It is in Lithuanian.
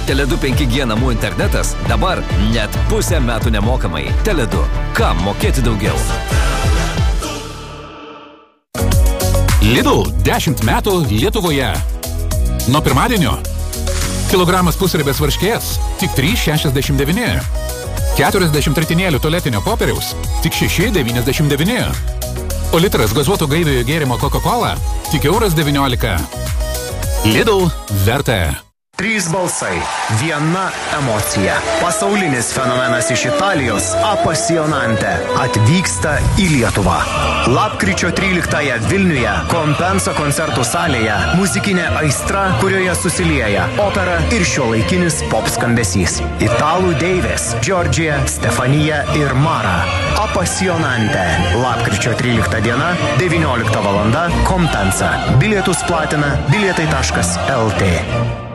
Tele2 5G namų internetas dabar net pusę metų nemokamai. Tele2. Kam mokėti daugiau? Lidl 10 metų Lietuvoje. Nuo pirmadienio. Kilogramas pusribės varškės tik 3,69. 40 ritinėlių tualetinio popieriaus tik 6,99. O litras gazuoto gaiviojo gėrimo Coca-Cola tik €19. Lidl verta. 3 balsai, 1 emocija. Pasaulinis fenomenas iš Italijos Apassionante atvyksta į Lietuvą. Lapkričio 13 Vilniuje Compensa koncertų salėje muzikinė aistra, kurioje susilieja opera ir šiuolaikinis pop skambesys. Italų deivės Giorgia, Stefanija ir Mara. Apassionante. Lapkričio 13 diena, 19 val. Compensa. Bilietus platina bilietai.lt.